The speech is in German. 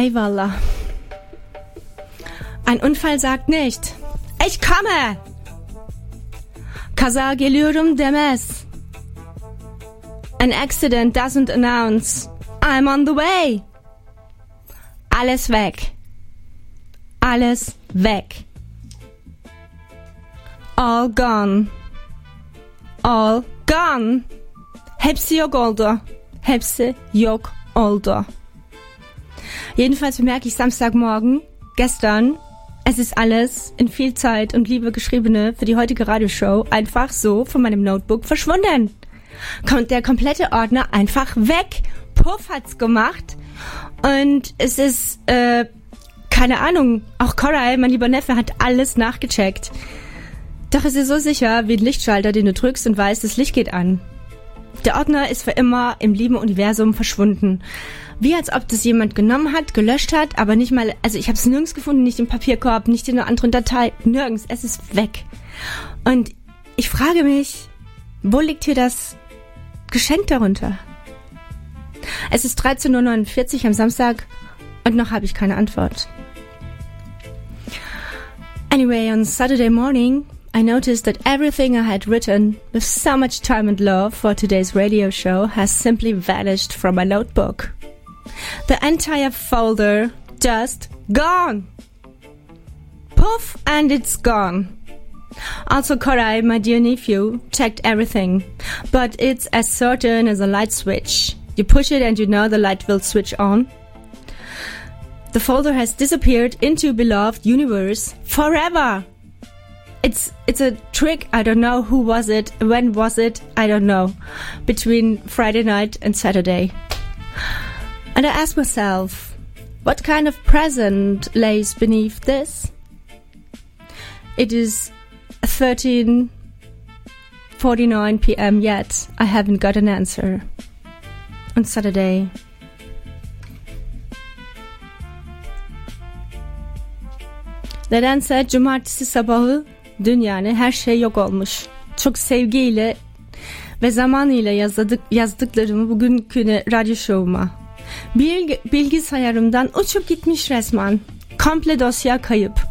Eyvallah. Ein Unfall sagt nicht, ich komme. Kaza geliyorum demez. An accident doesn't announce, I'm on the way. Alles weg. Alles weg. All gone. All gone. Hepsi yok oldu. Hepsi yok oldu. Jedenfalls bemerke ich Samstagmorgen, gestern, es ist alles in viel Zeit und Liebe geschriebene für die heutige Radioshow einfach so von meinem Notebook verschwunden. Kommt der komplette Ordner einfach weg. Puff hat's gemacht. Und es ist, keine Ahnung, auch Koray, mein lieber Neffe, hat alles nachgecheckt. Doch es ist so sicher wie ein Lichtschalter, den du drückst und weißt, das Licht geht an. Der Ordner ist für immer im lieben Universum verschwunden. Wie als ob das jemand genommen hat, gelöscht hat, aber nicht mal, also ich habe es nirgends gefunden, nicht im Papierkorb, nicht in einer anderen Datei, nirgends, es ist weg. Und ich frage mich, wo liegt hier das Geschenk darunter? Es ist 13:49 Uhr am Samstag und noch habe ich keine Antwort. Anyway, on Saturday morning, I noticed that everything I had written with so much time and love for today's radio show has simply vanished from my notebook. The entire folder just gone. Poof, and it's gone. Also Koray, my dear nephew, checked everything, but it's as certain as a light switch. You push it and you know the light will switch on. The folder has disappeared into beloved universe forever. It's a trick. I don't know who was it, when was it, I don't know. Between Friday night and Saturday. And I ask myself, what kind of present lays beneath this? It is 13:49 p.m. yet. I haven't got an answer. On Saturday. Nedense cumartesi sabahı dün yani her şey yok olmuş. Çok sevgiyle ve zamanıyla yazdıklarımı bugünkü radyo şovuma. Bilgisayarımdan uçup gitmiş resmen. Komple dosya kayıp.